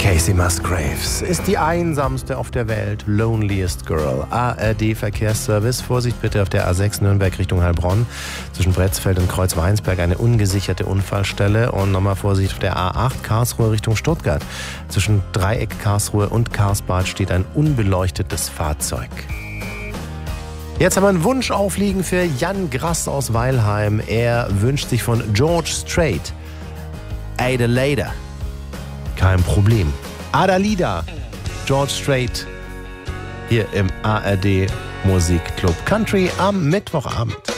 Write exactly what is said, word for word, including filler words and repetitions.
Casey Musgraves ist die einsamste auf der Welt, loneliest girl. A R D-Verkehrsservice, Vorsicht bitte auf der A sechs Nürnberg Richtung Heilbronn. Zwischen Bretzfeld und Kreuzweinsberg eine ungesicherte Unfallstelle. Und nochmal Vorsicht auf der A acht Karlsruhe Richtung Stuttgart. Zwischen Dreieck Karlsruhe und Karlsbad steht ein unbeleuctetes Fahrzeug. Jetzt haben wir einen Wunsch aufliegen für Jan Grass aus Weilheim. Er wünscht sich von George Strait Ada Later. Kein Problem. Adalida, George Strait, hier im A R D Musikclub Country am Mittwochabend.